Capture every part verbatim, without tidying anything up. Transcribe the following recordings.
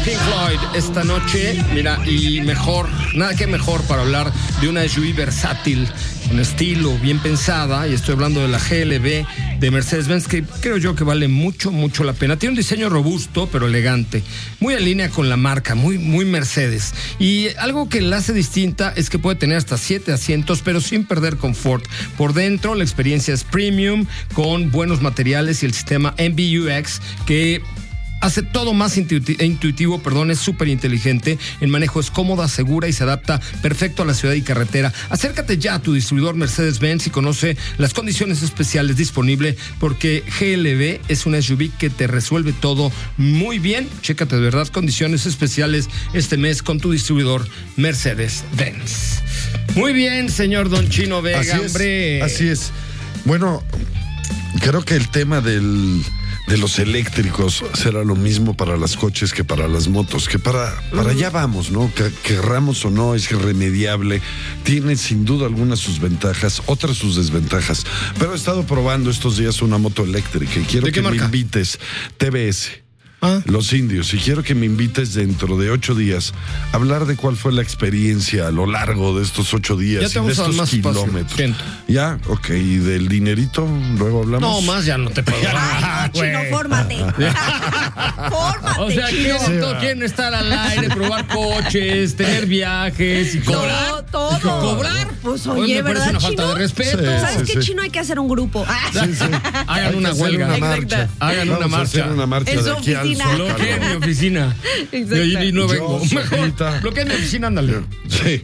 Pink Floyd esta noche, mira, y mejor, nada que mejor para hablar de una S U V versátil, un estilo bien pensada, y estoy hablando de la G L B de Mercedes-Benz, que creo yo que vale mucho, mucho la pena. Tiene un diseño robusto, pero elegante, muy en línea con la marca, muy, muy Mercedes. Y algo que la hace distinta es que puede tener hasta siete asientos, pero sin perder confort. Por dentro, la experiencia es premium, con buenos materiales y el sistema M B U X, que hace todo más intuitivo, intuitivo perdón, es súper inteligente. El manejo es cómoda, segura y se adapta perfecto a la ciudad y carretera. Acércate ya a tu distribuidor Mercedes-Benz y conoce las condiciones especiales disponibles, porque G L B es una S U V que te resuelve todo muy bien. Chécate de verdad condiciones especiales este mes con tu distribuidor Mercedes-Benz. Muy bien, señor Don Chino Vega, así es, hombre. Así es. Bueno, creo que el tema del... de los eléctricos será lo mismo para los coches que para las motos, que para, para allá vamos, ¿no? Que querramos o no, es irremediable. Tiene sin duda algunas sus ventajas, otras sus desventajas. Pero he estado probando estos días una moto eléctrica y quiero ¿De qué que marca? me invites. T V S. Ah. Los indios, y quiero que me invites dentro de ocho días a hablar de cuál fue la experiencia a lo largo de estos ocho días Ya te y de vamos a dar estos más espacio, kilómetros. siento. Ya, ok, y del dinerito, luego hablamos. No, más ya no te puedo dar. Ay, no, Chino, fórmate. Fórmate, O sea, Chino. quieren, Sí, to- va. quieren estar al aire, probar coches, tener viajes y cobrar. No, todo. ¿Cobrar? Pues Oye, oye, me parece ¿verdad, una falta Chino? de respeto. Sí. ¿Sabes qué, sí. Chino? Hay que hacer un grupo. Ah, Sí, sí. Hagan Hay una que hacer huelga. una Exacto. marcha. Hagan una Vamos a marcha. hacer una marcha En de su aquí al oficina. Zócalo. Bloqueen mi oficina. Exacto. Y ahí no Yo vengo. Mejor, solita. bloqueen mi oficina, ándale. Sí.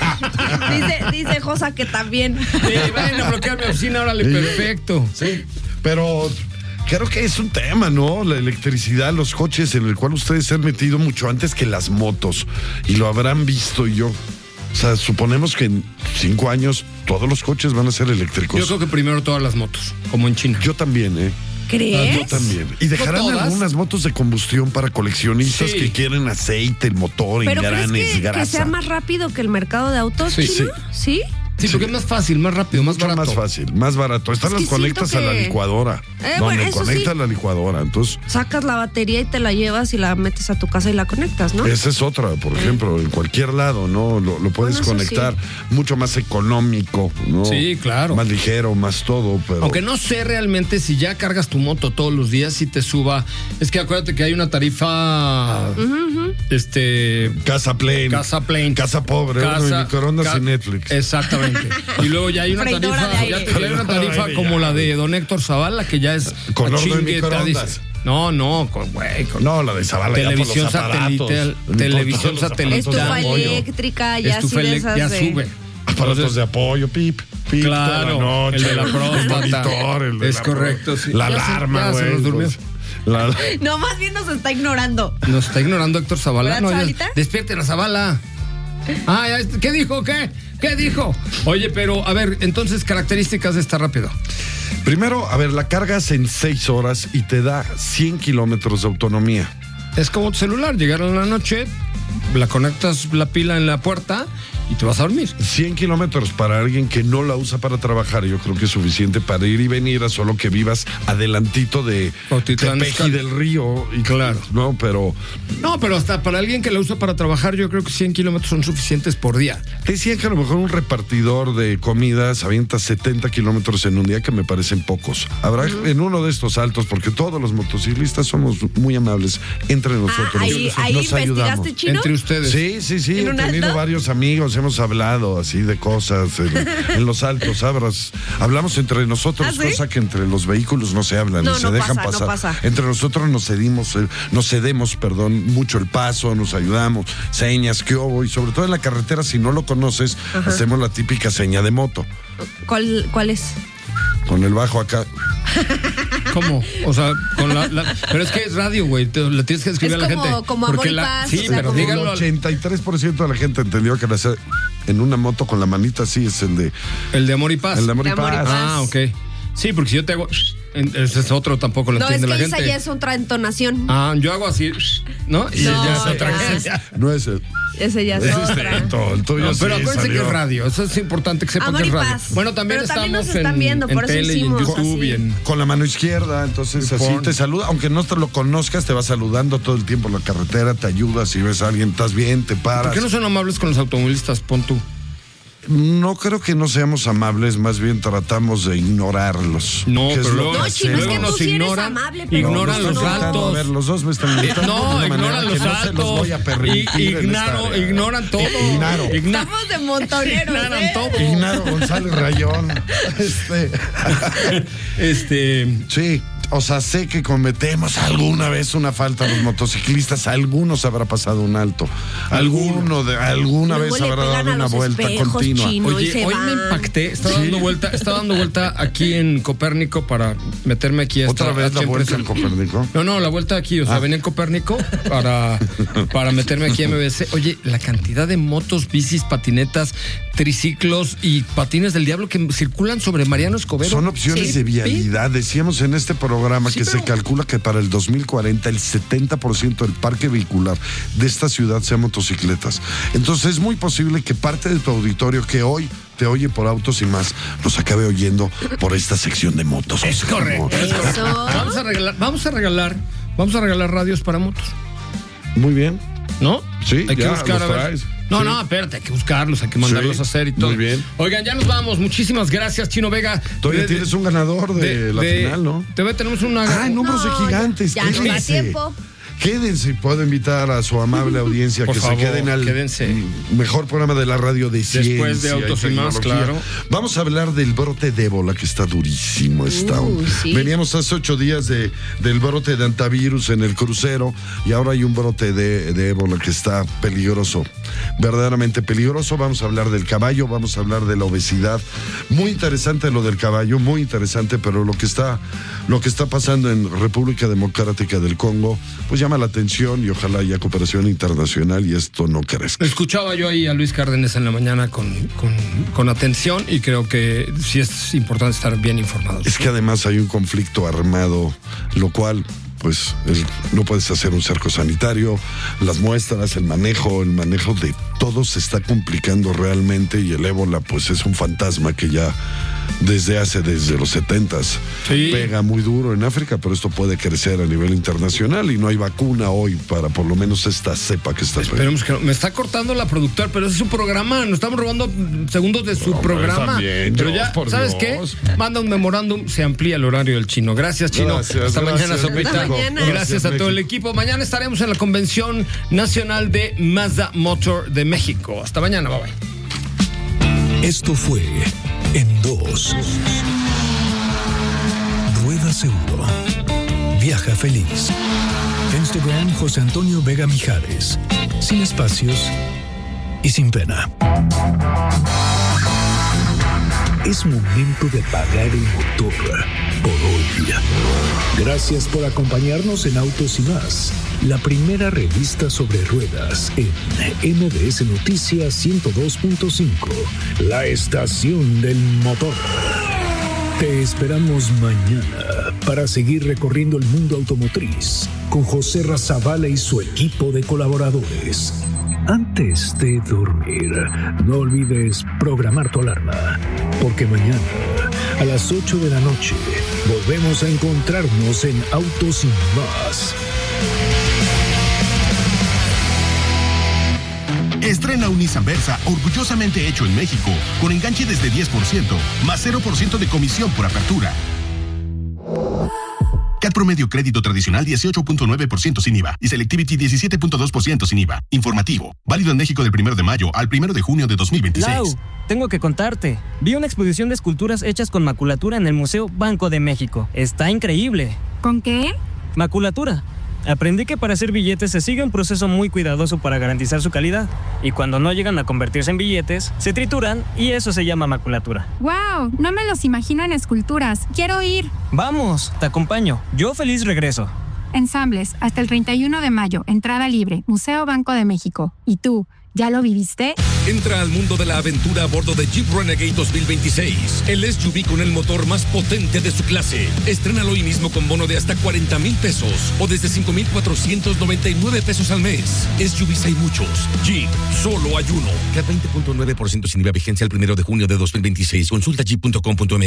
Dice, dice Josa que también. Sí, vayan a bloquear mi oficina, órale, Sí. perfecto. Sí, pero creo que es un tema, ¿no? La electricidad, los coches, en el cual ustedes se han metido mucho antes que las motos, y lo habrán visto. Y yo, o sea, suponemos que en cinco años todos los coches van a ser eléctricos. Yo creo que primero todas las motos, como en China. Yo también, ¿eh? ¿Crees? Yo también. Y dejarán ¿No todas? algunas motos de combustión para coleccionistas Sí. que quieren aceite, el motor, ¿Pero engranes, crees que, grasa. que sea más rápido que el mercado de autos, Sí, Chino? ¿Sí? Sí, porque es más fácil, más rápido, más Mucho barato. más fácil, más barato. Estas Es que las conectas siento a la que- licuadora. Eh, donde bueno, eso conectas sí. la licuadora. Entonces, Sacas la batería y te la llevas y la metes a tu casa y la conectas, ¿no? esa es otra, por ejemplo, en cualquier lado, ¿no? Lo, lo puedes Bueno, eso conectar mucho más económico, ¿no? Sí, claro. Más ligero, más todo, pero... Aunque no sé realmente si ya cargas tu moto todos los días, si te suba. Es que acuérdate que hay una tarifa. Este. Casa Plane. Casa Plane. Casa pobre, Casa- uno, y microondas ca- y Netflix. Exactamente. Y luego ya hay una Freidora tarifa. de aire. Ya, te- ya hay una Freidora de tarifa aire, como ya. la de don Héctor Zavala, que ya es. Con horno de chingueta, microondas. dice. No, no, con güey. Con No, la de Zavala ya por los televisión aparatos. satelital. Ni por Televisión todos los aparatos satelital. de Estufa apoyo. eléctrica, ya Estufa sí de elec- esas ya de- sube. Aparatos Entonces- de apoyo, pip, pip. Claro, toda la noche, el de la próstata. monitor, el de Es la correcto, pro- sí. La Ya se- alarma, ya se güey. nos durmió. pues, la- No, más bien nos está ignorando. Nos está ignorando Héctor Zavala. ¿Verdad, No, ya- Zabalita? Despierten a Zavala. Ah, ya, ¿qué dijo? ¿Qué? ¿Qué dijo? Oye, pero a ver, entonces, características de esta rápido. Primero, a ver, la cargas en seis horas y te da cien kilómetros de autonomía. Es como tu celular, llegar en la noche, la conectas la pila en la puerta y te vas a dormir. cien kilómetros para alguien que no la usa para trabajar, yo creo que es suficiente para ir y venir, a solo que vivas adelantito de Cuautitlán Tepeji Izcalli. del Río. Y Claro. No, pero No, pero hasta para alguien que la usa para trabajar, yo creo que cien kilómetros son suficientes por día. te decían que a lo mejor un repartidor de comidas avienta setenta kilómetros en un día, que me parecen pocos. Habrá en uno de estos altos, porque todos los motociclistas somos muy amables entre nosotros. Ah, ahí, ahí nos investigaste, ayudamos. Chino. Entre ustedes. Sí, sí, sí, ¿En he un tenido alto? varios amigos, hemos hablado así de cosas en, en los altos, abras, hablamos entre nosotros, ¿Ah, sí? cosa que entre los vehículos no se hablan, No, ni se no dejan pasa, no pasar. pasa. Entre nosotros nos cedimos, eh, nos cedemos, perdón, mucho el paso, nos ayudamos, señas, qué hubo, y sobre todo en la carretera, si no lo conoces, hacemos la típica seña de moto, ¿Cuál, ¿Cuál es? con el bajo acá. ¿Cómo? O sea, con la, la- pero es que es radio, güey. Te, le tienes que escribir Es a la como- gente. como amor Porque y la- paz, Sí, o sea, pero como- El díganlo. al- ochenta y tres por ciento de la gente entendió que la hacer en una moto con la manita así es el de El de amor y paz. el de amor y De amor y paz. paz. Ah, ok. Sí, porque si yo te hago. Ese es otro, tampoco lo No, es entiende que la esa gente. ya es otra entonación. Ah, yo hago así, ¿no? Y No, ya es otra ya. gente. No es el. Ese ya es Ese otra. es el, el tuyo No, sí pero acuérdense salió. que es radio. Eso es importante que sepan Amor que es y radio. paz. Bueno, también Pero también estamos nos están en, viendo, en por eso tele y en hicimos YouTube así. y en... Con la mano izquierda, entonces así Pon. te saluda, aunque no te lo conozcas, te va saludando todo el tiempo en la carretera, te ayuda, si ves a alguien, estás bien, te paras. ¿Por qué no son amables con los automovilistas? Pon tú. No creo que no seamos amables, más bien tratamos de ignorarlos. No, ¿Qué es pero lo luego, que No, Chino, es hacemos? que luego tú nos sí eres ignoran, amable, pero ignoran No, los estoy tratando, altos. A ver, los dos me están gritando de No, una manera ignoran que los no se los altos. voy a permitir I- en esta ignaro, área. ignoran todo. Ignaro. Igna- Estamos de montoneros, Ignoran ¿eh? todo. Ignaro González Rayón. Este, Este. sí, o sea, sé que cometemos alguna vez una falta a los motociclistas, a algunos habrá pasado un alto, alguno de alguna Luego vez le habrá pegan dado a una los vuelta espejos, continua. Chino. No, y Oye, se hoy van. me impacté, estaba Sí. dando vuelta, estaba dando vuelta aquí en Copérnico para meterme aquí a esta ¿Otra vez la H vuelta en empresa. Copérnico? No, no, la vuelta aquí, o sea, Ah. venía en Copérnico para, para meterme aquí a M B C. Oye, la cantidad de motos, bicis, patinetas, triciclos y patines del diablo que circulan sobre Mariano Escobedo. Son opciones Sí. de vialidad. Decíamos en este programa Sí, que pero- se calcula que para el dos mil cuarenta el setenta por ciento del parque vehicular de esta ciudad sea motocicletas. Entonces es muy posible que parte de tu auditorio que hoy te oye por Autos y Más nos acabe oyendo por esta sección de motos. Es José correcto. Ramón. es correcto. Eso. Vamos a regalar, vamos a regalar, vamos a regalar radios para motos, Muy bien. ¿no? Sí, hay que ya buscar los a ver. traes. No, Sí. no, espérate, hay que buscarlos, hay que mandarlos Sí, a hacer y todo. muy bien. Oigan, ya nos vamos. Muchísimas gracias, Chino Vega. Todavía De- tienes un ganador de, la de- final, ¿no? Todavía tenemos una. Ah, números No, de gigantes. ya no da quédense. tiempo. Quédense, puedo invitar a su amable audiencia Por que favor, se queden al quédense. mejor programa de la radio de ciencia. Después de Autos y Más, tecnología. claro. Vamos a hablar del brote de ébola, que está durísimo. Está. Uh, sí. Veníamos hace ocho días de, del brote de antivirus en el crucero y ahora hay un brote de, de ébola que está peligroso, verdaderamente peligroso. Vamos a hablar del caballo, vamos a hablar de la obesidad. Muy interesante lo del caballo, muy interesante, pero lo que está, lo que está pasando en República Democrática del Congo, pues llama la atención y ojalá haya cooperación internacional y esto no crezca. Escuchaba yo ahí a Luis Cárdenas en la mañana con, con, con atención y creo que sí es importante estar bien informados. Es que además hay un conflicto armado, lo cual, pues, el- no puedes hacer un cerco sanitario, las muestras, el manejo, el manejo de todo se está complicando realmente y el ébola, pues, es un fantasma que ya desde hace, desde los setentas, Sí. pega muy duro en África, pero esto puede crecer a nivel internacional y no hay vacuna hoy para por lo menos esta cepa que estás viendo. Esperemos que no. Me está cortando la productora, pero es su programa. Nos estamos robando segundos de su Hombre, programa. también, pero Dios, ya, por ¿sabes Dios. qué? Manda un memorándum, se amplía el horario del Chino. Gracias, Chino. Gracias, Hasta gracias, mañana, Sopita. Hasta mañana. Gracias, Gracias, a todo el México. equipo. Mañana estaremos en la Convención Nacional de Mazda Motor de México. Hasta mañana, bye bye. Esto fue En Dos. Rueda seguro. Viaja feliz. Instagram José Antonio Vega Mijares. Sin espacios y sin pena. Es momento de apagar el motor por hoy. Gracias por acompañarnos en Autos y Más, la primera revista sobre ruedas en M B S Noticias ciento dos punto cinco, la estación del motor. Te esperamos mañana para seguir recorriendo el mundo automotriz con José Razabala y su equipo de colaboradores. Antes de dormir, no olvides programar tu alarma, porque mañana a las ocho de la noche volvemos a encontrarnos en Autos y Más. Estrena un Nissan Versa orgullosamente hecho en México, con enganche desde diez por ciento, más cero por ciento de comisión por apertura. C A T promedio crédito tradicional dieciocho punto nueve por ciento sin I V A y Selectivity diecisiete punto dos por ciento sin I V A. Informativo. Válido en México del primero de mayo al primero de junio de dos mil veintiséis. Lau, tengo que contarte. Vi una exposición de esculturas hechas con maculatura en el Museo Banco de México. Está increíble. ¿Con qué? Maculatura. Aprendí que para hacer billetes se sigue un proceso muy cuidadoso para garantizar su calidad. Y cuando no llegan a convertirse en billetes, se trituran y eso se llama maculatura. ¡Wow! No me los imagino en esculturas. Quiero ir. Vamos, te acompaño. Yo feliz regreso. Ensambles, hasta el treinta y uno de mayo. Entrada libre. Museo Banco de México. ¿Y tú, ya lo viviste? Entra al mundo de la aventura a bordo de Jeep Renegade dos mil veintiséis, el S U V con el motor más potente de su clase. Estrénalo hoy mismo con bono de hasta cuarenta mil pesos o desde cinco mil cuatrocientos noventa y nueve pesos al mes. S U Vs hay muchos, Jeep solo hay uno. Cat veinte punto nueve por ciento sin I V A, vigencia el primero de junio de dos mil veintiséis. Consulta jeep punto com punto m x.